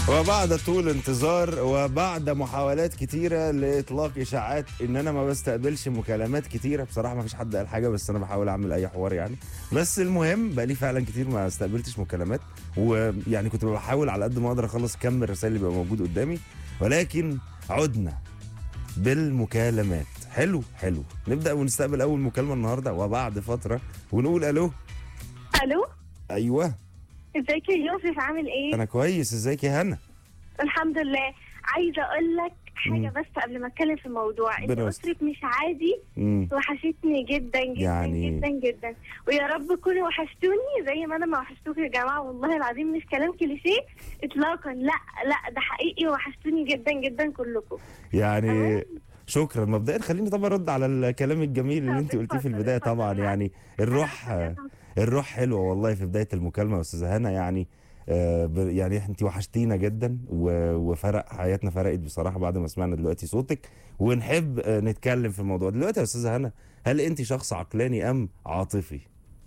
وبعد طول انتظار وبعد محاولات كتيرة لإطلاق إشاعات إن أنا ما بستقبلش مكالمات كتيرة، بصراحة ما فيش حد قال حاجة، بس أنا بحاول أعمل أي حوار يعني. بس المهم بقى لي فعلا كتير ما استقبلتش مكالمات، ويعني كنت بحاول على قد ما أقدر أخلص كم الرسائل اللي بيبقى موجود قدامي، ولكن عدنا بالمكالمات. حلو حلو، نبدأ ونستقبل أول مكالمة النهاردة وبعد فترة ونقول ألو. الو، أيوه ازيك يا يوسف؟ عامل ايه؟ أنا كويس، إزيك يا هنا؟ الحمد لله. عايزه اقول لك حاجه مم. بس قبل ما اتكلم في الموضوع. انت ربنا يستر. اسرك مش عادي، مم. وحشتني جدا جدا يعني جدا جدا، ويا رب تكونوا وحشتوني زي ما انا ما وحشتوك يا جماعه. والله العظيم مش كلام كليشيه اطلاقا، لا لا، ده حقيقي، وحشتوني جدا جدا كلكم. يعني شكرا. مبدئيا خليني طبعا ارد على الكلام الجميل اللي انت قلتيه في اتفضل البدايه. طبعا اتفضل. يعني انا الروح، اسفه. الروح حلوه والله في بدايه المكالمه يا استاذه هنا. يعني يعني انت وحشتينا جدا وفرق حياتنا، فرقت بصراحه بعد ما سمعنا دلوقتي صوتك، ونحب نتكلم في الموضوع دلوقتي. يا استاذه هنا، هل انت شخص عقلاني ام عاطفي؟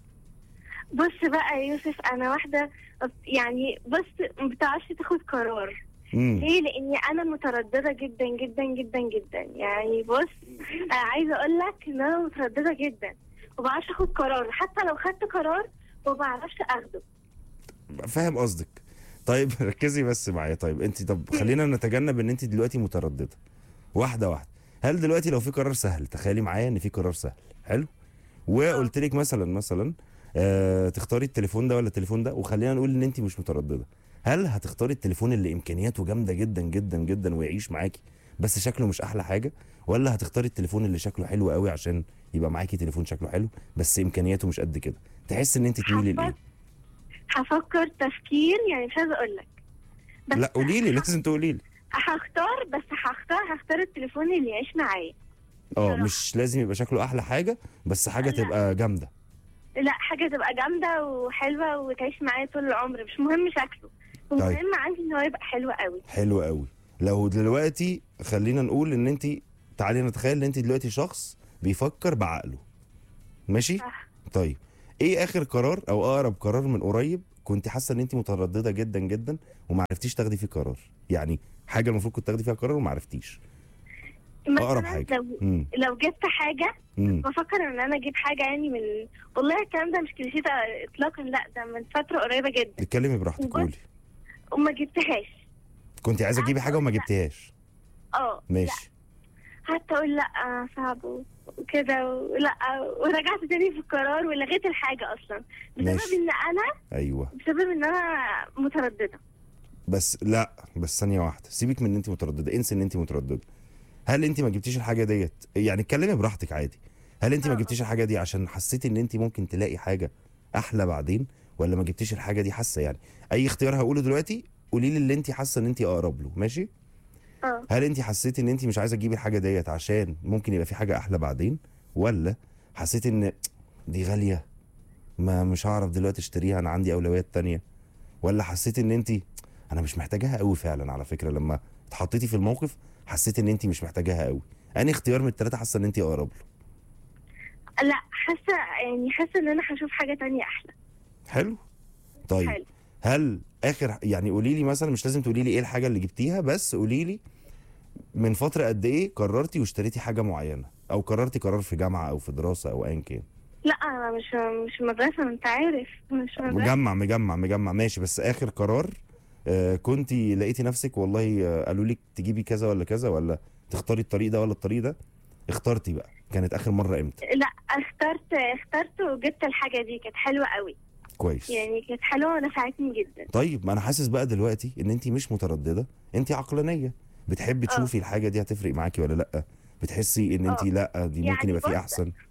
بص بقى يا يوسف، انا واحده يعني بص ما بتعرفش تاخد قرار. امم ليه؟ لاني انا متردده جدا جدا جدا جدا. يعني بص، عايزه اقول لك ان انا متردده جدا، ما بعرفش اخد قرار. حتى لو خدت قرار ما بعرفش اخده. فاهم قصدك. طيب ركزي بس معايا. طيب انت، طب خلينا نتجنب ان انت دلوقتي متردده، واحده واحده. هل دلوقتي لو في قرار سهل، تخيلي معايا ان في قرار سهل حلو، وقلت لك مثلا تختاري التليفون ده ولا التليفون ده، وخلينا نقول ان انت مش متردده، هل هتختاري التليفون اللي امكانياته جامده جدا جدا جدا ويعيش معاكي بس شكله مش احلى حاجه، ولا هتختاري التليفون اللي شكله حلو قوي عشان يبقى معاكي تليفون شكله حلو بس امكانياته مش قد كده؟ تحس ان انت تميلي لايه؟ هفكر هفكر تفكير، يعني مش عايزه اقول لك، بس لا قولي لي، لازم تقولي لي. هختار التليفون اللي يعيش معايا. مش لازم يبقى شكله احلى حاجه، بس حاجه لا تبقى جامده. لا، حاجه تبقى جامده وحلوه وتعيش معايا طول العمر، مش مهم شكله، طيب المهم عندي ان هو يبقى حلو قوي. حلو قوي. لو دلوقتي خلينا نقول ان انت، تعالي نتخيل ان انت دلوقتي شخص بيفكر بعقله، ماشي؟ صح. طيب ايه اخر قرار او اقرب قرار من قريب كنت حاسه ان انت متردده جدا جدا وما عرفتيش تاخدي فيه قرار؟ يعني حاجه المفروض كنت تاخدي فيها قرار وما عرفتيش. اقرب مثلا حاجه. لو جبت حاجه، امم بفكر ان انا اجيب حاجه يعني من، والله الكلام ده مش كليشيه اطلاقا، لا ده من فتره قريبه جدا اتكلمي براحتك، وبس، قولي. وما جبتهاش. كنت عايزه تجيبي قعدت حاجه اقول وما لا. جبتيهاش. لا، ماشي. قعدت اقول لا صعب وكده ولا، ورجعت تاني في القرار ولغيت الحاجه اصلا بسبب ماشي. ان انا ايوه بسبب ان انا متردده. بس لا، بس ثانيه واحده، سيبك من ان انت متردده، انسي ان انت متردده. هل انت ما جبتيش الحاجه ديت، يعني اتكلمي براحتك عادي، هل انت ما اه جبتيش الحاجه دي عشان حسيتي ان انت ممكن تلاقي حاجه احلى بعدين، ولا ما جبتيش الحاجه دي حاسه يعني؟ اي اختيار هقوله دلوقتي قولي لي اللي انت حاسه ان انت اقرب له، ماشي؟ اه هل انت حسيتي ان انت مش عايزه تجيبي الحاجه ديت عشان ممكن يبقى في حاجه احلى بعدين، ولا حسيتي ان دي غاليه، ما مش هعرف دلوقتي اشتريها، انا عندي اولويات تانية، ولا حسيتي ان انت انا مش محتاجاها قوي فعلا؟ على فكره لما اتحطيتي في الموقف حسيتي ان انت مش محتاجاها قوي، انهي اختيار من الثلاثه حاسه ان انت اقرب له؟ لا، حاسه ان انا هشوف حاجه تانية احلى. حلو. طيب حلو. هل اخر، يعني قولي لي مثلا، مش لازم تقولي لي ايه الحاجه اللي جبتيها، بس قولي لي من فتره قد ايه قررتي واشتريتي حاجه معينه، او قررتي قرار في جامعه او في دراسه او ايا كان. لا انا مش مدرسه، انت عارف مش مدرسه. مجمع ماشي، بس اخر قرار كنتي لقيتي نفسك والله قالوا لك تجيبي كذا ولا كذا، ولا تختاري الطريق ده ولا الطريق ده، اخترتي بقى، كانت اخر مره امتى؟ لا، اخترت وجبت الحاجه دي، كانت حلوه قوي. كويس. يعني كانت حلوه ونفعتني جدا. طيب ما انا حاسس بقى دلوقتي ان انت مش متردده، انت عقلانيه، بتحبي اه تشوفي الحاجه دي هتفرق معاكي ولا لا، بتحسي ان انت اه لا دي ممكن يعني يبقى فيه بص، احسن.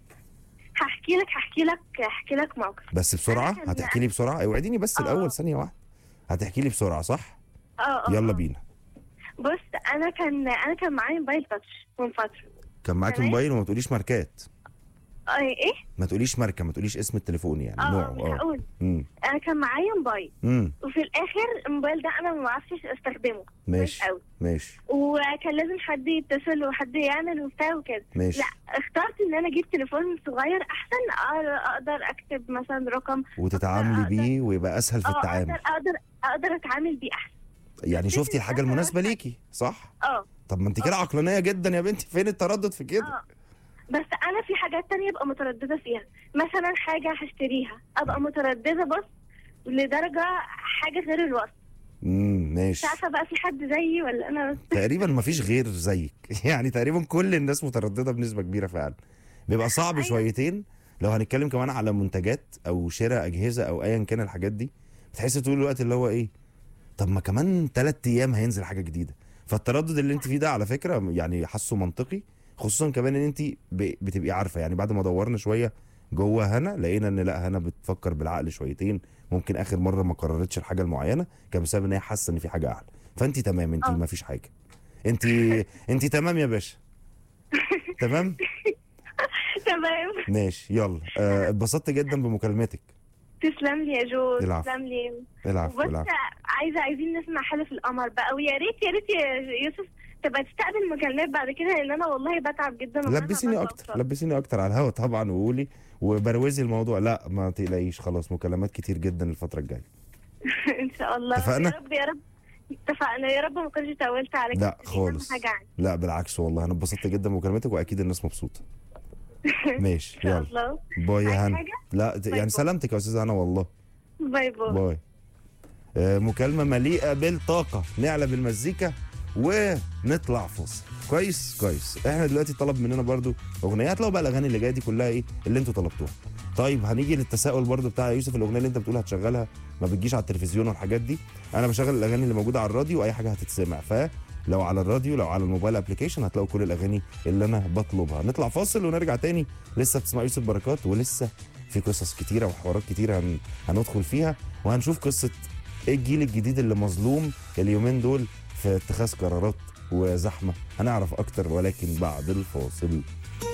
هحكي لك موقف. بس انا بسرعه، كان هتحكي لي بسرعه، اوعديني بس الاول اه ثانيه واحده. هتحكي لي بسرعه صح؟ اه اه يلا اه بينا. بص، انا كان معايا موبايل تاتش من فتره. كان معاكي تمام. موبايل وما تقوليش ماركات؟ ايه. ما تقوليش ماركه، ما تقوليش اسم التليفون يعني نوعه. مش هقول. امم انا كان معايا موبايل، امم وفي الاخر الموبايل ده انا ما بعرفش استخدمه كويس ماشي قوي، ماشي وكان لازم حد يتصل وحد يعمل وبتاع وكده. لا، ماشي. اخترت ان انا اجيب تليفون صغير احسن، اقدر اكتب مثلا رقم، وتتعاملي اقدر بيه ويبقى اسهل في اه اقدر التعامل. اقدر اقدر اتعامل بيه احسن. يعني شفتي الحاجه المناسبه ليكي صح؟ طب ما انت كده عقلانيه جدا يا بنتي، فين التردد في كده؟ بس انا في حاجات تانية ابقى متردده فيها، مثلا حاجه هشتريها ابقى متردده بس لدرجه حاجه غير الوصف. ماشي. مش عارفه بقى في حد زيي ولا انا بس. تقريبا ما فيش غير زيك يعني تقريبا كل الناس متردده بنسبه كبيره فعلا. بيبقى صعب أيوة. شويتين. لو هنتكلم كمان على منتجات او شراء اجهزه او ايا كان الحاجات دي، بتحس طول الوقت اللي هو ايه، طب ما كمان 3 ايام هينزل حاجه جديده. فالتردد اللي انت فيه ده على فكره يعني حاسه منطقي، خصوصا كمان ان انت بتبقي عارفه. يعني بعد ما دورنا شويه جوه هنا لقينا ان لا، هنا بتفكر بالعقل شويتين. ممكن اخر مره ما قررتش الحاجه المعينه كان بسبب ان هي حاسه ان في حاجه اعلى. فانت تمام، انت ما فيش حاجه. انت انت تمام يا باشا. تمام. تمام. ماشي يلا. اتبسطت جدا بمكالمتك. تسلم لي يا جو. العفو. تسلم لي. العفو وبس العفو. عايزين نسمع حلف القمر بقى، ويا ريت يا ريت يا يوسف تبقى تستقبل مكالمات بعد كده، لان انا والله بتعب جدا. لبسيني اكتر، لبسيني اكتر على الهوا طبعا، وقولي وبروزي الموضوع. لا ما تقلقيش، خلاص مكالمات كتير جدا الفتره الجايه. ان شاء الله. اتفقنا؟ يا رب يا رب. اتفقنا يا رب، ما كنتش طولت عليك. لا خالص. لا بالعكس والله، انا اتبسطت جدا بمكالمتك واكيد الناس مبسوطه. ماشي يلا. باي يا هنا. لا يعني سلامتك يا استاذه هنا والله. باي باي. باي. مكالمه مليئه بالطاقه، نعلى بالمزيكا ونطلع فاصل. كويس كويس. احنا دلوقتي طلب مننا برضو اغنيه، هتلاقوا بقى الاغاني اللي جايه دي كلها ايه اللي انتوا طلبتوها. طيب هنيجي للتساؤل برضو بتاع يوسف، الاغنيه اللي انت بتقول هتشغلها ما بتجيش على التلفزيون والحاجات دي. انا بشغل الاغاني اللي موجوده على الراديو واي حاجه هتتسمع، فلو على الراديو لو على الموبايل ابلكيشن هتلاقوا كل الاغاني اللي انا بطلبها. نطلع فاصل ونرجع تاني. لسه بتسمع يوسف بركات، ولسه في قصص كتيره وحوارات كتيره هندخل فيها، وهنشوف قصه ايه الجيل الجديد اللي مظلوم اليومين دول في اتخاذ قرارات وزحمه. هنعرف اكتر ولكن بعد الفاصل.